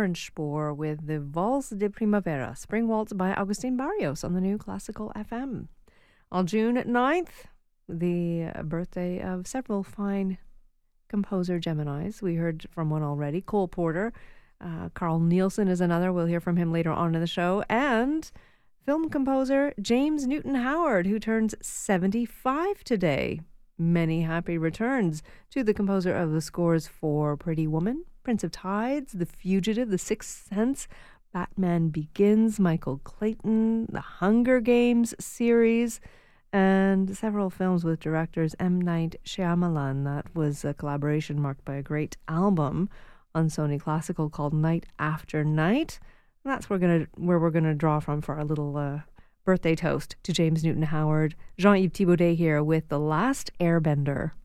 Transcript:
Karen Spohr with the Valse de Primavera, Spring Waltz by Agustin Barrios on the New Classical FM. On June 9th, the birthday of several fine composer Geminis. We heard from one already, Cole Porter. Carl Nielsen is another. We'll hear from him later on in the show. And film composer James Newton Howard, who turns 75 today. Many happy returns to the composer of the scores for Pretty Woman, Prince of Tides, The Fugitive, The Sixth Sense, Batman Begins, Michael Clayton, The Hunger Games series, and several films with directors M. Night Shyamalan. That was a collaboration marked by a great album on Sony Classical called Night After Night. And that's where we're gonna draw from for our little birthday toast to James Newton Howard. Jean-Yves Thibaudet here with The Last Airbender.